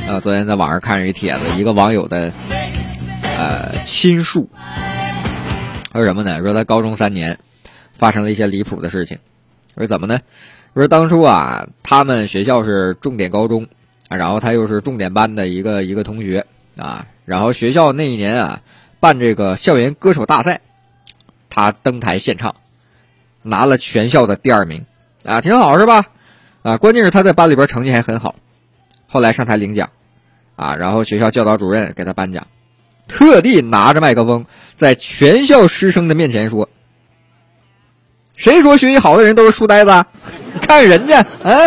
昨天在网上看着一帖子，一个网友的亲述，说什么呢？说他高中3年发生了一些离谱的事情。说怎么呢？说当初啊，他们学校是重点高中，然后他又是重点班的一个同学啊，然后学校那一年啊办这个校园歌手大赛，他登台献唱，拿了全校的第2名啊，挺好是吧？啊，关键是他在班里边成绩还很好。后来上台领奖啊，然后学校教导主任给他颁奖，特地拿着麦克风在全校师生的面前说：“谁说学习好的人都是书呆子啊？你看人家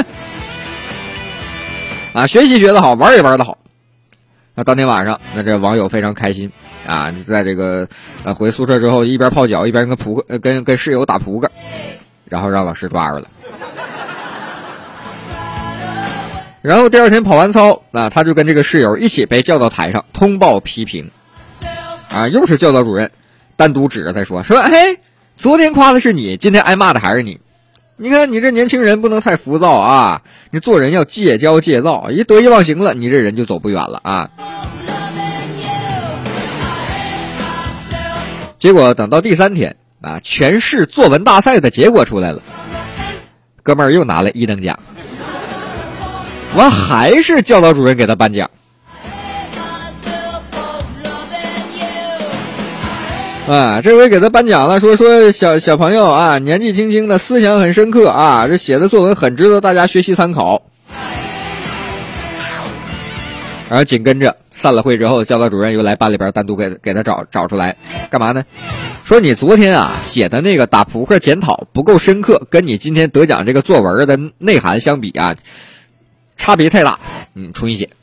学习学得好，玩也玩得好。”那当天晚上，那这网友非常开心啊，在这个回宿舍之后，一边泡脚一边跟室友打扑克，然后让老师抓着了。然后第2天跑完操啊，他就跟这个室友一起被叫到台上通报批评啊，又是教导主任单独指着他说：“嘿，昨天夸的是你，今天挨骂的还是你。你看你这年轻人不能太浮躁啊，你做人要戒骄戒躁，一得意忘形了，你这人就走不远了啊。”结果等到第3天啊，全市作文大赛的结果出来了，哥们儿又拿了1等奖。完还是教导主任给他颁奖啊，这回给他颁奖了，说小朋友啊，年纪轻轻的思想很深刻啊，这写的作文很值得大家学习参考。然后紧跟着散了会之后，教导主任又来班里边单独给他找出来，干嘛呢？说你昨天啊写的那个打扑克检讨不够深刻，跟你今天得奖这个作文的内涵相比啊，差别太大，重新写。